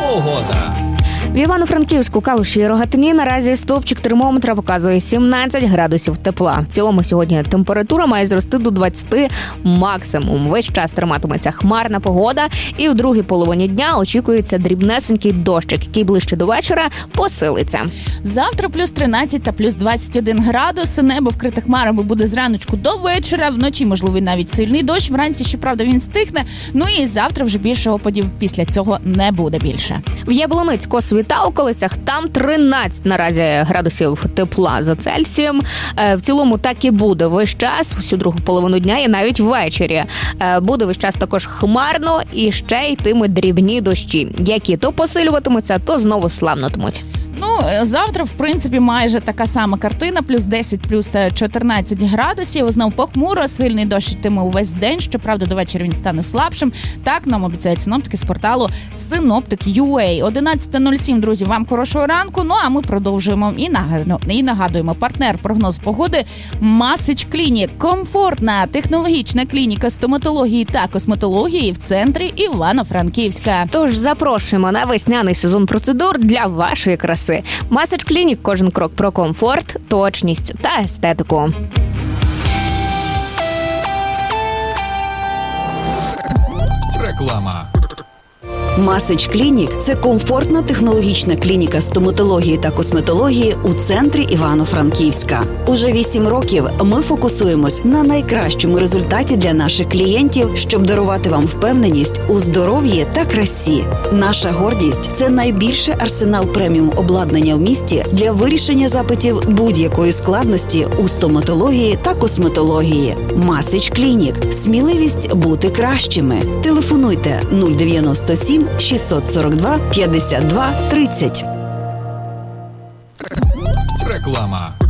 Погода. В Івано-Франківську, Калуші і Рогатині наразі стовпчик термометра показує 17 градусів тепла. В цілому сьогодні температура має зрости до 20 максимум. Весь час триматиметься хмарна погода, і в другій половині дня очікується дрібнесенький дощик, який ближче до вечора посилиться. Завтра плюс 13 та плюс 21 градус. Небо вкрите хмарами буде зраночку до вечора. Вночі, можливо, навіть сильний дощ. Вранці, щоправда, він стихне. Ну і завтра вже більше опадів після цього не буде більше. В Яблуницьку та околицях там 13 наразі градусів тепла за Цельсієм. В цілому так і буде весь час, всю другу половину дня і навіть ввечері. Буде весь час також хмарно і ще йтимуть дрібні дощі, які то посилюватимуться, то знову слабнутимуть. Завтра, в принципі, майже така сама картина. Плюс 10, плюс 14 градусів. Знову похмуро, сильний дощ йтиме увесь день. Щоправда, до вечора він стане слабшим. Так нам обіцяють синоптики з порталу Synoptic.ua. 11:07, друзі, вам хорошого ранку. Ну, а ми продовжуємо і нагадуємо. Партнер прогноз погоди Масич Клінік. Комфортна технологічна клініка стоматології та косметології в центрі Івано-Франківська. Тож запрошуємо на весняний сезон процедур для вашої краси. Масич Клінік. Кожен крок про комфорт, точність та естетику. Реклама. Масич Клінік – це комфортна технологічна клініка стоматології та косметології у центрі Івано-Франківська. Уже 8 років ми фокусуємось на найкращому результаті для наших клієнтів, щоб дарувати вам впевненість у здоров'ї та красі. Наша гордість – це найбільший арсенал преміум обладнання в місті для вирішення запитів будь-якої складності у стоматології та косметології. Масич Клінік – сміливість бути кращими. Телефонуйте 097 642 52 30. Реклама.